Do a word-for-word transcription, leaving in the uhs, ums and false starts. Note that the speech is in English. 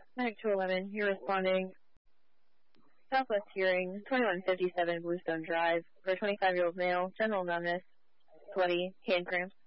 Medic two eleven, you're responding. Southwest Hearing, twenty-one fifty-seven Bluestone Drive, for a twenty-five-year-old male, general numbness, sweaty, hand cramps.